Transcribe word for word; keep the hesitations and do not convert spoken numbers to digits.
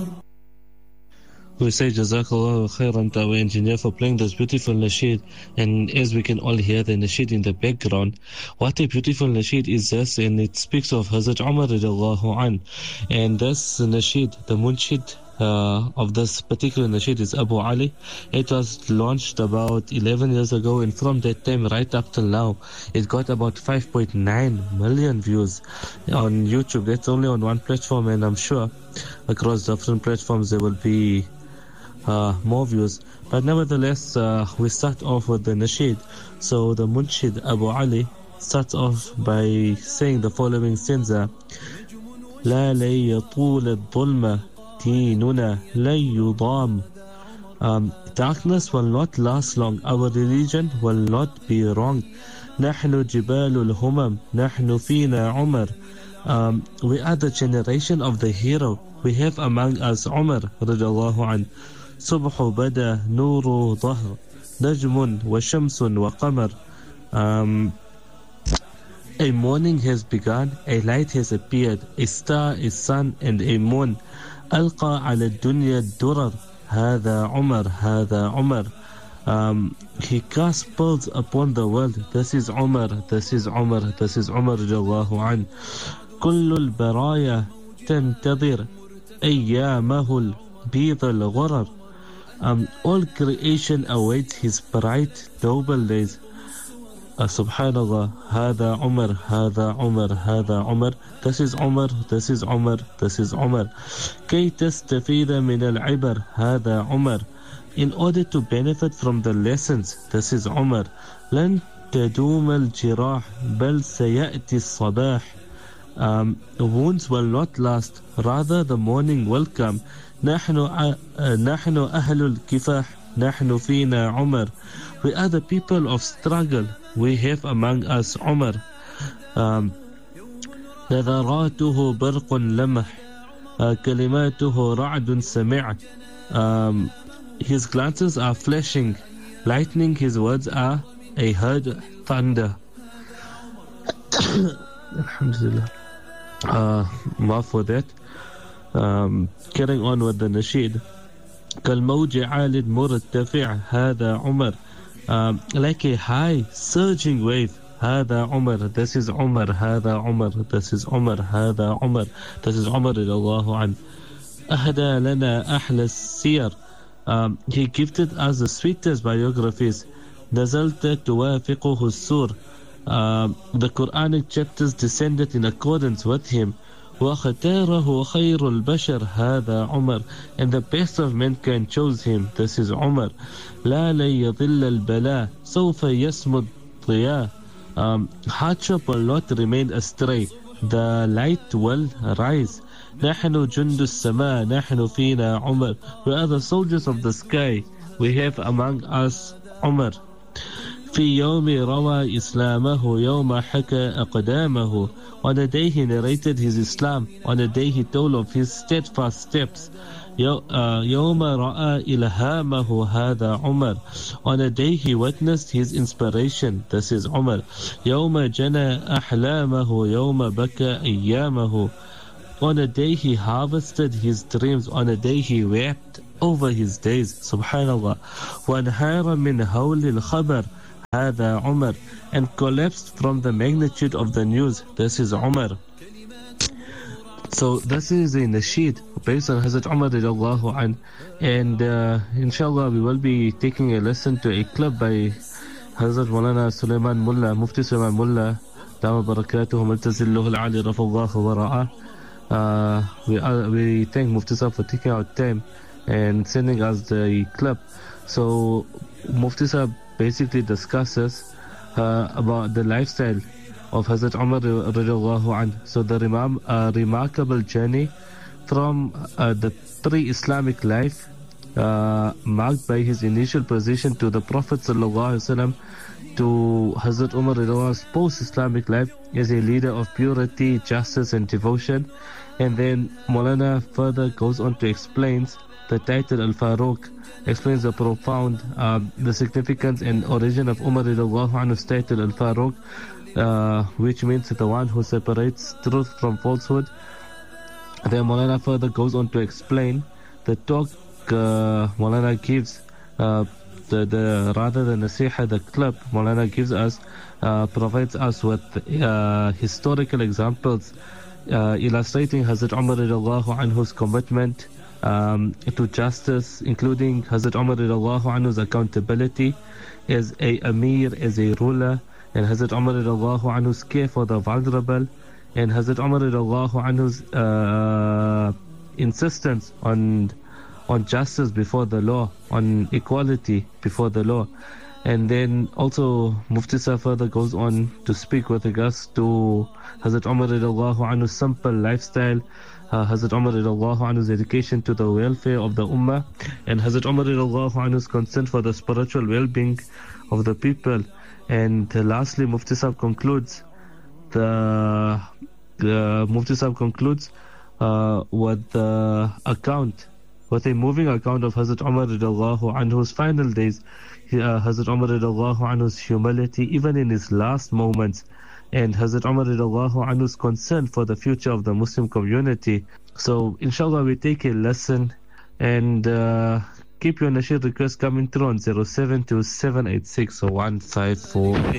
We say Jazakallah khairan to our engineer for playing this beautiful nasheed, and as we can all hear the nasheed in the background, what a beautiful nasheed is this, and it speaks of Hazrat Umar radiallahu an. And this nasheed, the munshid uh, of this particular nasheed is Abu Ali. It was launched about eleven years ago, and from that time right up till now, it got about five point nine million views on YouTube. That's only on one platform, and I'm sure across different platforms there will be Uh, more views. But nevertheless, uh, we start off with the nasheed. So the munshid Abu Ali starts off by saying the following stanza: لا لي يطول الظلم ديننا لا يضام. Um, darkness will not last long. Our religion will not be wrong. نحن جبال الهمم نحن فينا عمر. Um, we are the generation of the hero. We have among us Umar radiallahu anhu. صبح بدا نور ظهر نجم وشمس وقمر. Um, a morning has begun, a light has appeared, a star, a sun, and a moon. ألقى على الدنيا الدرر هذا عمر هذا عمر. Um, he casts pearls upon the world. This is Umar, this is Umar, this is Umar radiallahu anhu. كل البرايا تنتظر أيامه البيض الغرر. Um, all creation awaits his bright noble days. uh, Subhanallah. هذا عمر هذا عمر هذا عمر. This is Umar, this is Umar, this is Umar. كي تستفيد من العبر هذا عمر. In order to benefit from the lessons, this is Umar. لن تدوم الجراح بل سيأتي الصباح. Um, wounds will not last, rather the morning will come. نحن نحن أهل الكفاح نحن فينا عمر. We are the people of struggle. We have among us Umar. um, نظراته برق لمح كلماته رعد سمع. um, His glances are flashing lightning, his words are a heard thunder. Alhamdulillah. Uh, more for that. Um, carrying on with the nasheed. كالموج عال مرتفع هذا عمر. Um, like a high surging wave. هذا عمر. This is Umar. هذا عمر. This is Umar. هذا عمر. This is Umar رضي الله عنه. أهدى لنا أحلى السير. Um, he gifted us the sweetest biographies. نزلت توافقه السور. Um, the Quranic chapters descended in accordance with him. وَخَتَارَهُ خَيْرُ الْبَشَرِ هَذَا عُمَرٌ. And the best of mankind chose him. This is Umar. لَا لَيَضِلَّ الْبَلَاءِ سَوْفَ يَسْمُدْ ضِيَاء. Um, hardship will not remain astray. The light will rise. نحن جند السماء نحن فينا عمر. We are the soldiers of the sky. We have among us Umar. في يوم روى إسلامه يوم حكى أقدامه. On a day he narrated his Islam. On a day he told of his steadfast steps. يوم رأى إلهامه هذا عمر. On a day he witnessed his inspiration. This is Umar. يوم جنى أحلامه يوم بكى أيامه. On a day he harvested his dreams. On a day he wept over his days. Subhanallah. وانهار من هول الخبر هذا عمر. And collapsed from the magnitude of the news. This is Umar. So this is a nasheed based on Hazrat Umar radiallahu anh. And uh, inshallah we will be taking a listen to a clip by Hazrat Maulana Sulaiman Mullah, Mufti Sulaiman Mullah, Dama Barakatuhu Multazilluhu al-Ali Rafullahu wa Ra'ah. Uh, we, are, we thank Mufti Sahib for taking our time and sending us the clip. So Mufti Sahib basically discusses uh, about the lifestyle of Hazrat Umar radiallahu anhu. So the remar- uh, remarkable journey from uh, the pre-Islamic life uh, marked by his initial position to the Prophet sallallahu alaihi wasallam, to Hazrat Umar radiallahu anhu's post-Islamic life as a leader of purity, justice and devotion. And then Maulana further goes on to explain the title Al-Faruq, explains the profound, uh, the significance and origin of Umar radiallahu anhu's title Al-Faruq, uh, which means the one who separates truth from falsehood. Then Maulana further goes on to explain the talk uh, Maulana gives, uh, the, the rather than the nasiha, the clip Maulana gives us, uh, provides us with uh, historical examples uh, illustrating Hazrat Umar radiallahu anhu's commitment um, to justice, including Hazrat Umar radiallahu anhu's accountability as a Amir, as a ruler, and Hazrat Umar radiallahu anhu's care for the vulnerable, and Hazrat Umar radiallahu anhu's uh, insistence on on justice before the law, on equality before the law. And then also Mufti Sahib further goes on to speak with regards to Hazrat Umar radiallahu anhu's simple lifestyle, uh, Hazrat Umar radiallahu anhu's dedication to the welfare of the Ummah, and Hazrat Umar radiallahu anhu's concern for the spiritual well-being of the people. And uh, lastly, Mufti Sahib concludes the uh, Mufti Sahib concludes uh, with the account, with a moving account of Hazrat Umar radiallahu anhu's final days, uh, Hazrat Umar radiallahu anhu's humility even in his last moments, and Hazrat Umar radiallahu anhu's concern for the future of the Muslim community. So inshallah we take a lesson, and uh, keep your nasheed requests coming through on zero seven two seven eight six one five four eight.